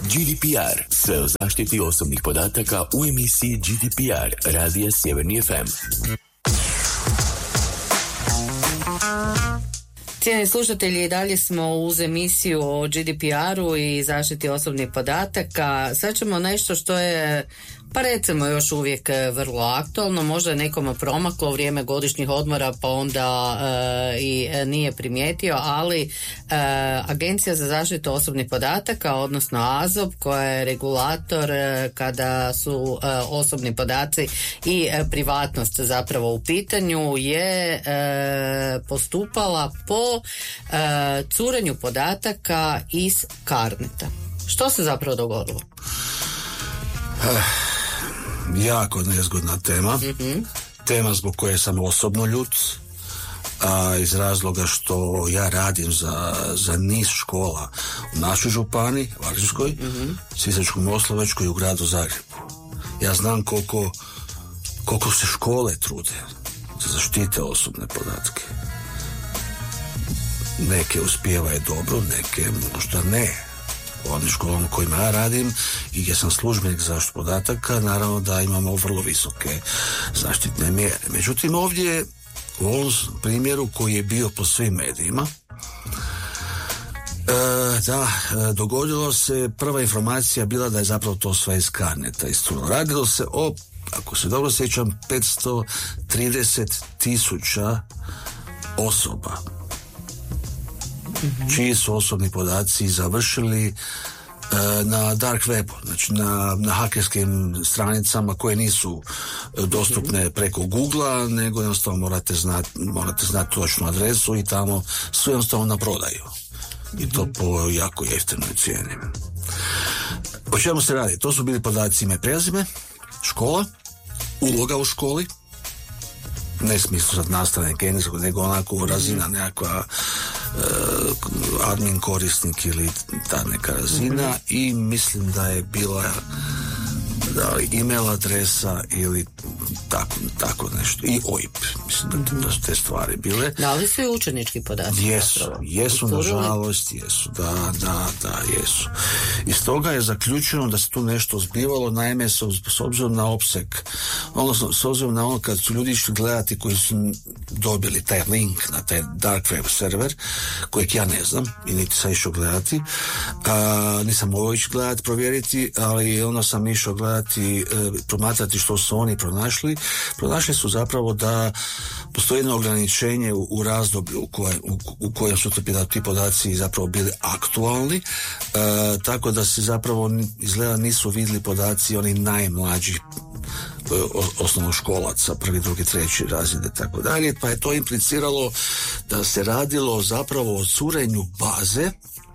GDPR. Sve o zaštiti osobnih podataka u emisiji GDPR Radija Sjeverni FM. Cijeni slušatelji, i dalje smo uz emisiju o GDPR-u i zaštiti osobnih podataka. Sad ćemo nešto što je, pa recimo, još uvijek vrlo aktualno. Možda je nekom promaklo vrijeme godišnjih odmora pa onda i nije primijetio, ali Agencija za zaštitu osobnih podataka, odnosno AZOP, koja je regulator kada su osobni podaci i privatnost zapravo u pitanju, je postupala po curenju podataka iz Carneta. Što se zapravo dogodilo? Jako nezgodna tema. Mm-hmm. Tema zbog koje sam osobno ljut, iz razloga što ja radim za niz škola u našoj županiji, Varaždinskoj, mm-hmm, Sisačko-moslavačkoj i u gradu Zagrebu. Ja znam koliko se škole trude da zaštite osobne podatke. Neke uspijevaju dobro, neke možda ne. U onim školama u kojima ja radim i gdje sam službenik zaštitu podataka, naravno da imamo vrlo visoke zaštitne mjere. Međutim, ovdje u ovom primjeru koji je bio po svim medijima, dogodilo se, prva informacija bila da je zapravo to sve iz Carneta iscurilo. Radilo se o, ako se dobro sjećam, 530,000 osoba, mm-hmm, čiji su osobni podaci završili na dark webu, znači na hakerskim stranicama koje nisu dostupne preko Googlea, nego jednostavno morate znati točnu adresu i tamo su jednostavno na prodaju. I to po jako jeftinoj cijeni. O čemu se radi? To su bili podaci ime, prezime, škola, uloga u školi, ne smislu sad nastavnik engleskog, nego onako razina nekakva admin korisnik ili ta neka razina, i mislim da je bila email adresa ili tako nešto, i OIB, mislim da su te stvari bile. Da li su i učenički podaci? Jesu, nažalost, jesu, da, jesu. Iz toga je zaključeno da se tu nešto zbivalo, naime, s obzirom na opseg, odnosno s obzirom na ono kad su ljudi išli gledati, koji su dobili taj link na taj dark web server, kojeg ja ne znam i niti sam išao gledati, nisam mogao ići gledati, provjeriti, ali ono sam išao gledati, promatrati što su oni pronašli. Pronašli su zapravo da postoji jedno ograničenje u razdoblju u kojem su ti podaci zapravo bili aktualni, tako da se zapravo izgleda nisu vidjeli podaci oni najmlađih osnovnoškolaca, prvi, drugi, treći razred i tako dalje, pa je to impliciralo da se radilo zapravo o curenju baze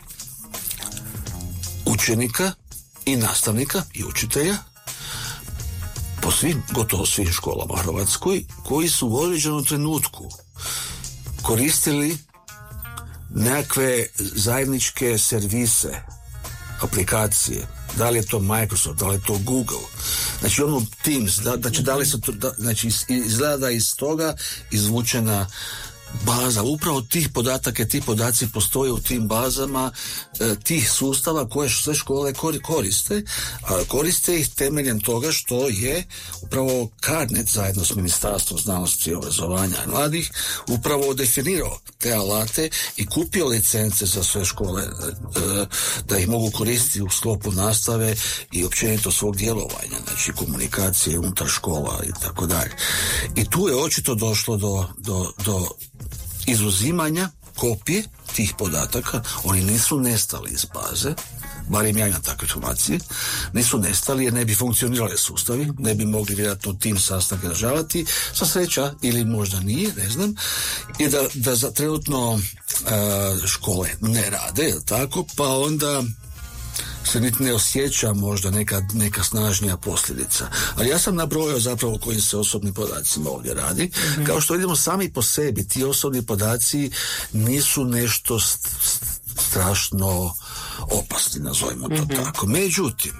učenika i nastavnika i učitelja po gotovo svim školama u Hrvatskoj, koji su u određenom trenutku koristili nekakve zajedničke servise, aplikacije, da li je to Microsoft, da li je to Google, znači ono Teams, znači izgleda da iz toga izvučena baza upravo tih podataka, ti podaci postoje u tim bazama tih sustava koje sve škole koriste, a koriste ih temeljem toga što je upravo Carnet zajedno s Ministarstvom znanosti i obrazovanja mladih upravo definirao te alate i kupio licence za sve škole da ih mogu koristiti u sklopu nastave i općenito svog djelovanja, znači komunikacije unutar škola i tako dalje. I tu je očito došlo do izuzimanja kopije tih podataka. Oni nisu nestali iz baze, barem ja imam takve informacije, nisu nestali jer ne bi funkcionirali sustavi, ne bi mogli vjerojatno tim sastanke održavati, sa sreća ili možda nije, ne znam, i da za trenutno škole ne rade, jel tako, pa onda se niti ne osjeća možda neka snažnija posljedica. Ali ja sam nabrojao zapravo o kojim se osobnim podacima ovdje radi. Mm-hmm. Kao što vidimo sami po sebi, ti osobni podaci nisu nešto strašno opasni, nazovimo to tako. Međutim,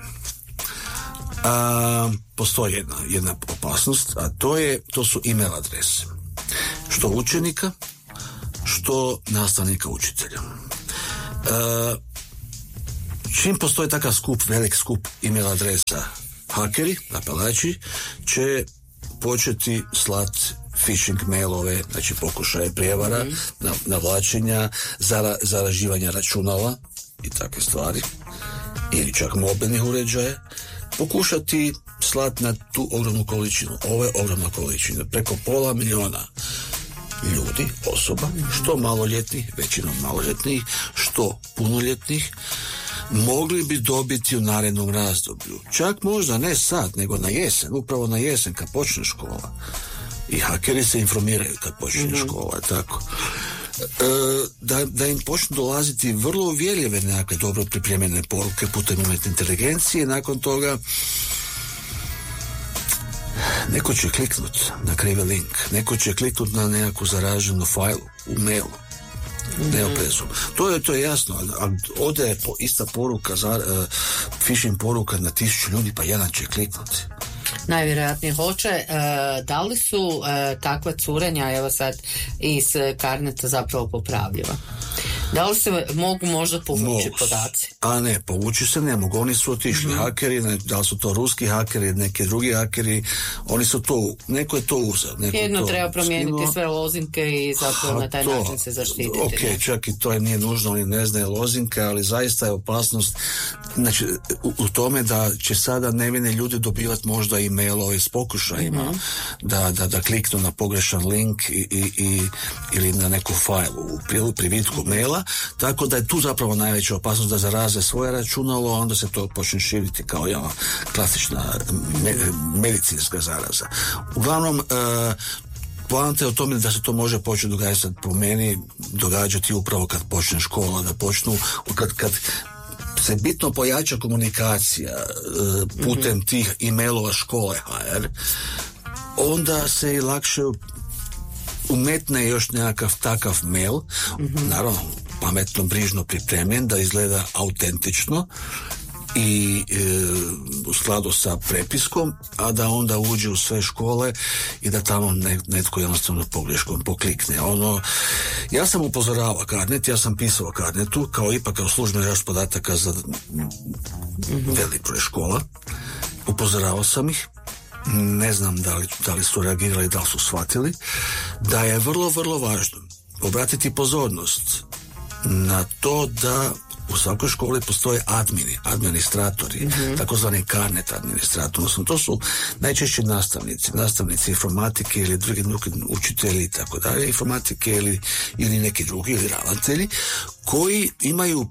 postoji jedna opasnost, a to su email adrese. Što učenika, što nastavnika učitelja. čim postoji takav velik skup email adresa, hakeri, napadači, će početi slati phishing mailove, znači pokušaje prijevara, navlačenja, zaraživanja računala i takve stvari, ili čak mobilnih uređaja, pokušati slati na tu ogromnu količinu. Ovo je ogromna količina, preko 500,000 ljudi, osoba, što maloljetnih, većinom maloljetnih, što punoljetnih, mogli bi dobiti u narednom razdoblju. Čak možda ne sad, nego na jesen, upravo na jesen kad počne škola. I hakeri se informiraju kad počne škola, tako. Da im počnu dolaziti vrlo uvjerljive nekakve dobro pripremljene poruke putem umjetne inteligencije. Nakon toga neko će kliknut na krivi link, neko će kliknut na nekakvu zaraženu fajlu u mailu, neoprezom. To je jasno, a ode je ista poruka, phishing poruka na 1000 ljudi, pa jedan će kliknuti. Najvjerojatnije hoće. Da li su takva curenja, evo sad, iz Carneta zapravo popravljiva? Da li se mogu možda povući podaci? A ne, povući se ne mogu. Oni su otišli hakeri, da li su to ruski hakeri, neki drugi hakeri, oni su to, neko je to uzeo. Jedno treba promijeniti sve lozinke i zapravo na taj način se zaštititi. Ok, čak i to nije nužno, oni ne znaju lozinke, ali zaista je opasnost, znači, u tome da će sada nevine ljudi dobivati možda i mailove s pokušajima da kliknu na pogrešan link ili na neku fajlu u privitku maila, tako da je tu zapravo najveća opasnost da zaraze svoje računalo, a onda se to počne širiti kao jedna klasična medicinska zaraza. Uglavnom, poanta je o tome da se to može početi događati, po meni događati upravo kad počne škola, da počnu, kad se bitno pojača komunikacija putem tih e-mailova škole HR, onda se i lakše umetne još nekakav takav mail, naravno pametno, brižno pripremljen, da izgleda autentično i u skladu sa prepiskom, a da onda uđe u sve škole i da tamo netko jednostavno pogreškom poklikne. Ja sam upozoravao Carnet, ja sam pisao Carnetu kao službeni razvoj podataka za velik broj škola. Upozoravao sam ih, ne znam da li su reagirali, da li su shvatili, da je vrlo, vrlo važno obratiti pozornost na to da u svakoj školi postoje administratori, takozvani Carnet administrator, odnosno to su najčešće nastavnici informatike ili drugi učitelji i tako dalje, informatike ili neki drugi, ili ravnatelji, koji imaju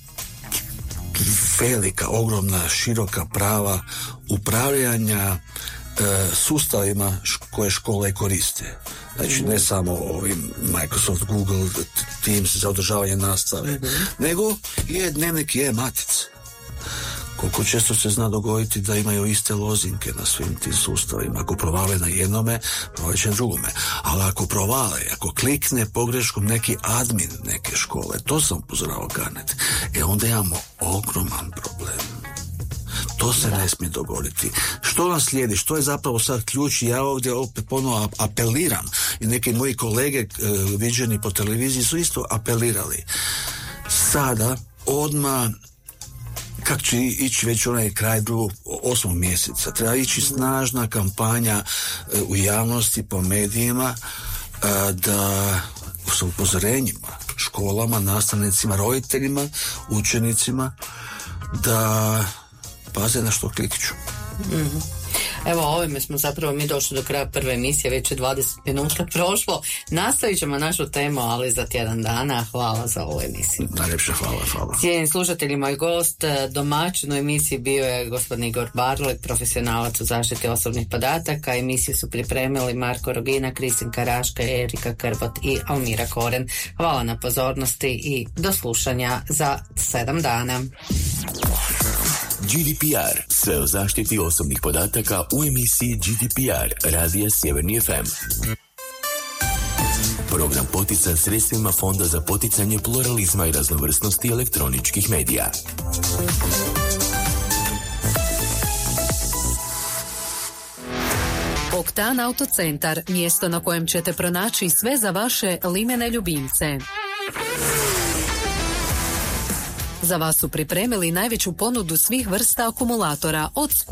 velika, ogromna, široka prava upravljanja sustavima koje škole koriste. Znači ne samo ovim Microsoft, Google, Teams za održavanje nastave, nego je dnevnik je matica. Koliko često se zna dogoditi da imaju iste lozinke na svim tim sustavima. Ako provale na jednome, provalit će na drugome. Ali ako provale, ako klikne pogreškom neki admin neke škole, to sam upozoravao Carnet, onda imamo ogroman problem. To se ne smije dogoditi. Što nam slijedi? Što je zapravo sad ključ? Ja ovdje opet ponovno apeliram i neki moji kolege viđeni po televiziji su isto apelirali. Sada, odmah, kako će ići već onaj kraj 8. mjeseca, treba ići snažna kampanja u javnosti, po medijima, da sa upozorenjima školama, nastavnicima, roditeljima, učenicima, da paze na što klikću. Evo, ovime smo zapravo mi došli do kraja prve emisije, već je 20 minuta prošlo. Nastavit ćemo našu temu, ali za tjedan dana. Hvala za ovu emisiju. Najljepše hvala. Cijenjeni slušatelji, moj gost, domaćin u emisiji bio je gospodin Igor Barlek, profesionalac u zaštiti osobnih podataka. Emisiju su pripremili Marko Rogina, Kristin Karaška, Erika Krbot i Almira Koren. Hvala na pozornosti i do slušanja za 7 dana. GDPR, sve o zaštiti osobnih podataka u emisiji GDPR Radija Sjeverni FM. Program potican sredstvima Fonda za poticanje pluralizma i raznovrsnosti elektroničkih medija. Oktan Autocentar, mjesto na kojem ćete pronaći sve za vaše limene ljubimce. Za vas su pripremili najveću ponudu svih vrsta akumulatora od